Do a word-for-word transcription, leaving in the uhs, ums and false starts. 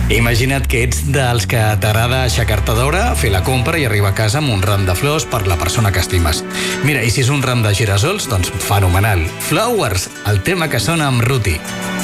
Imagina't que ets dels que t'agrada aixecar-te d'hora, fer la compra i arribar a casa amb un ram de flors per la persona que estimes. Mira, i si és un ram de girasols, doncs fenomenal. Flowers, el tema que sona amb Ruti.